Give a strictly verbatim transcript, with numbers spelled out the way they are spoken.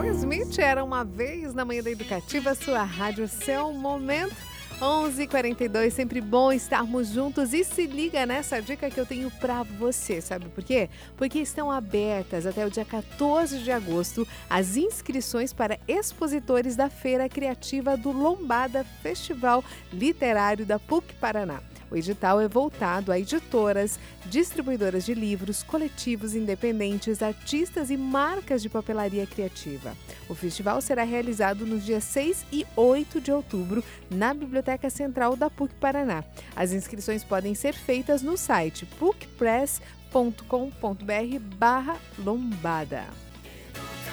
Smith, Era Uma Vez, na Manhã da Educativa, sua rádio, seu momento. onze e quarenta e dois, sempre bom estarmos juntos. E se liga nessa dica que eu tenho pra você, sabe por quê? Porque estão abertas até o dia quatorze de agosto as inscrições para expositores da Feira Criativa do Lombada, Festival Literário da PUC Paraná. O edital é voltado a editoras, distribuidoras de livros, coletivos independentes, artistas e marcas de papelaria criativa. O festival será realizado nos dias seis e oito de outubro na Biblioteca Central da PUC Paraná. As inscrições podem ser feitas no site pucpress ponto com ponto br barra lombada.